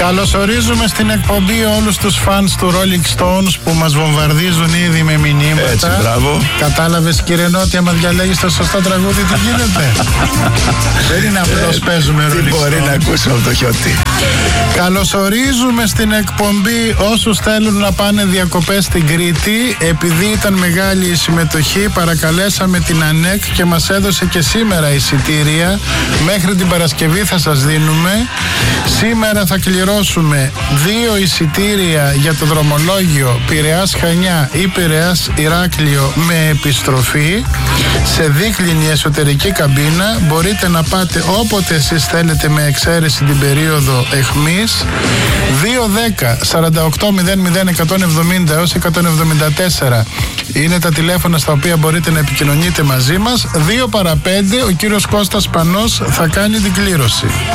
Καλωσορίζουμε στην εκπομπή όλους τους φανς του Rolling Stones που μας βομβαρδίζουν ήδη με μηνύματα. Έτσι, μπράβο. Κατάλαβες, κύριε Νότι, άμα διαλέγεις το σωστό τραγούδι, τι γίνεται? Δεν είναι απλώς παίζουμε Rolling Stones. Τι μπορεί να ακούσουμε από το Χιώτη. Καλωσορίζουμε στην εκπομπή όσους θέλουν να πάνε διακοπές στην Κρήτη. Επειδή ήταν μεγάλη η συμμετοχή, παρακαλέσαμε την ΑΝΕΚ και μας έδωσε και σήμερα εισιτήρια. Μέχρι την Παρασκευή θα σας δίνουμε. Σήμερα θα κληρώσουμε 2 εισιτήρια για το δρομολόγιο Πειραιάς Χανιά ή Πειραιάς Ηράκλειο με επιστροφή σε δίκλινη εσωτερική καμπίνα. Μπορείτε να πάτε όποτε εσείς θέλετε με εξαίρεση την περίοδο εχμής. 210-48-00-170 έως 174 είναι τα τηλέφωνα στα οποία μπορείτε να επικοινωνείτε μαζί μας. 2 παρα 5 ο κύριος Κώστας Πανός θα κάνει την κλήρωση.